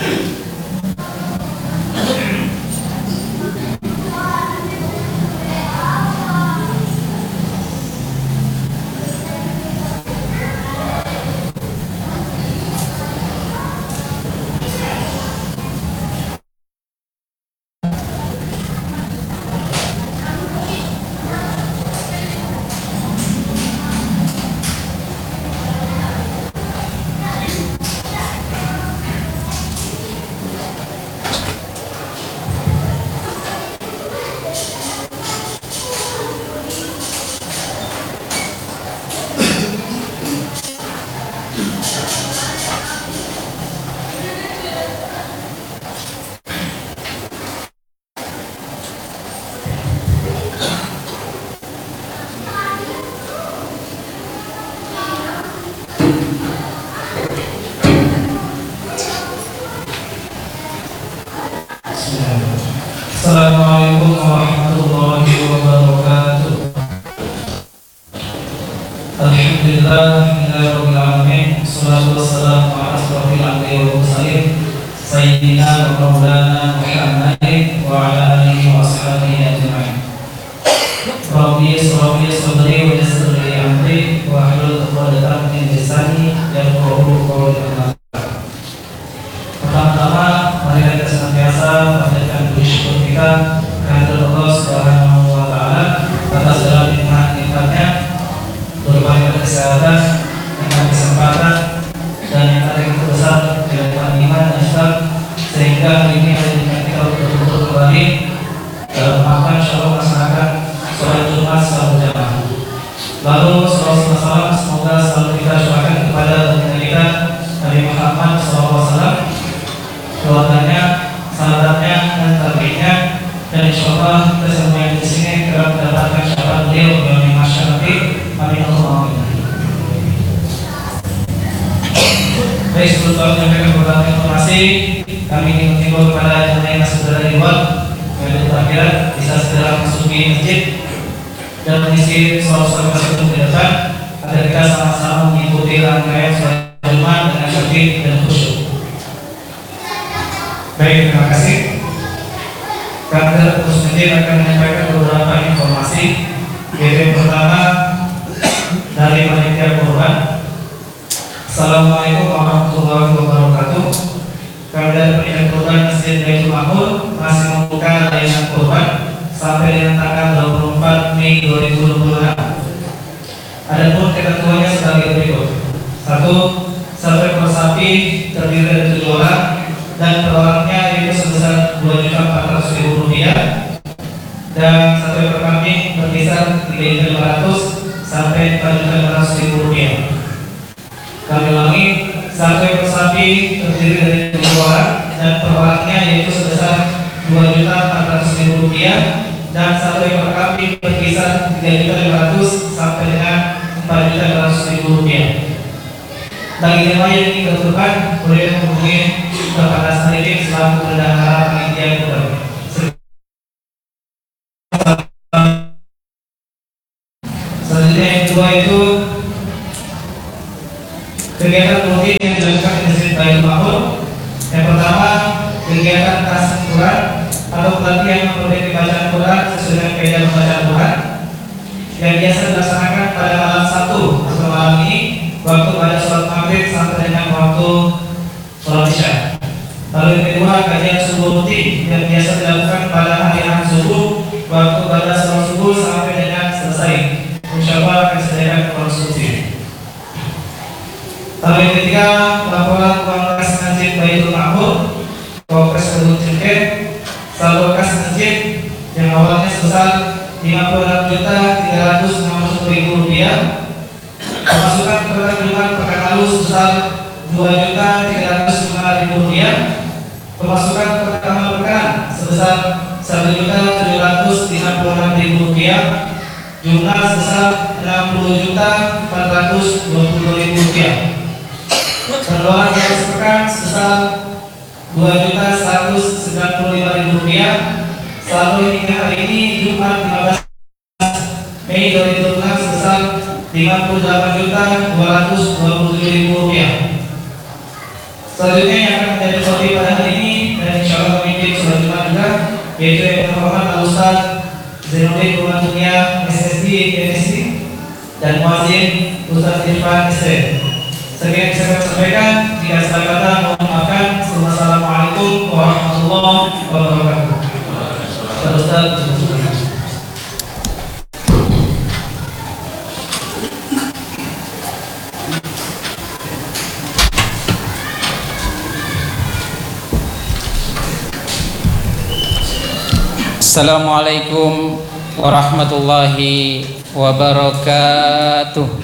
Assalamualaikum warahmatullahi wabarakatuh. Alhamdulillahirabbil alamin. Wassalatu wassalamu ala asyrofil anbiya'i wal mursalin sayyidina wa maulana Muhammadin wa ala alihi wa ashabihi ajma'in. Rabbi israh li sadri wa yassir li amri wa hlul 'uqdatam min lisani yafqahu qawli. Pertama-tama mari kita senantiasa panjatkan puji syukur kita kehadirat Allah Subhanahu wa taala atas segala nikmat-nikmatnya, berupa kesehatan, nikmat kesempatan, dan yang paling terbesar nikmat iman dan Islam, sehingga hari ini kita betul-betul kembali dalam rangka insyaallah melaksanakan sholat Jumat secara berjamaah. Lalu salam semoga selalu kita curahkan kepada baginda kita Nabi Muhammad SAW, keluarganya, sahabatnya, dan tabi'innya, dan insyaallah kita semua yang di sini akan mendapatkan syafaat beliau yang masyarakat. Amin Allahumma amin. Baik, sebelum menyampaikan beberapa informasi, kami ingin mengimbau kepada jemaah yang sudah dari luar yang bertakbiran bisa segera memasuki masjid dan mengisi sholat masjid di depan agar kita sama-sama mengikuti rangkaian sholat Jumat dengan tertib dan khusyuk. Baik, terima kasih. Kader Pengurus Masjid akan menyampaikan beberapa informasi. Yang pertama dari panitia kurban. Assalamualaikum warahmatullahi wabarakatuh. Kader panitia kurban Masjid Baitul Ma'mur masih membuka layanan kurban sampai dengan tanggal 24 Mei 2026. Adapun ketentuannya sebagai berikut. 1. Satu ekor sapi terdiri dari 7 orang dan per orangnya itu sebesar Rp2.400.000 dan satu ekor kambing berkisar Rp3.500.000 sampai Rp4.500.000. Kami ulangi, satu ekor sapi terdiri dari 7 orang dan per orangnya yaitu sebesar Rp2.400.000 dan satu ekor kambing berkisar Rp3.500.000 sampai dengan Rp4.500.000. Bagi jemaah yang ingin berkurban boleh menghubungi Bapak Nasariddin selaku bendahara panitia kurban. Selanjutnya yang kedua itu kegiatan rutin yang dilakukan di Masjid Baitul Ma'mur. Yang pertama, kegiatan tasbih Quran atau pelatihan mempelajari bacaan Quran sesuai dengan kaidah bacaan Quran yang biasa dilaksanakan pada malam Sabtu atau malam ini waktu pada sholat maghrib sampai dengan waktu sholat isya. Lalu yang kedua, kajian subuh rutin yang biasa dilakukan pada hari Ahad subuh waktu pada sholat subuh sampai dengan selesai. Insyaallah akan disediakan konsumsi. Lalu yang ketiga, laporan uang kas masjid Baitul Ma'mur, Polres Kedung Cengkeh, saldo kas masjid yang awalnya sebesar Rp56.350.000. Pemasukan perdagangan pekan lalu sebesar Rp2.305.000. Pemasukan pertama pekan sebesar Rp1.756.000. Jumlah sebesar Rp60.422.000. Pengeluaran dalam sepekan sebesar Rp2.195.000. Saldo hingga hari ini Jumat 15 Mei 2026 sebesar Rp58.227.000. Selanjutnya yang akan menjadi khotib pada hari ini dan insya Allah memimpin sholat Jumat juga, yaitu yang terhormat Al-Ustaz Zainuddin Kumantunia SSI MSc dan muazzin Ustaz Irfan ST. Sekian bisa saya sampaikan. Jika salah kata mohon maafkan. Wassalamualaikum warahmatullahi wabarakatuh. Ustaz. Assalamualaikum warahmatullahi wabarakatuh.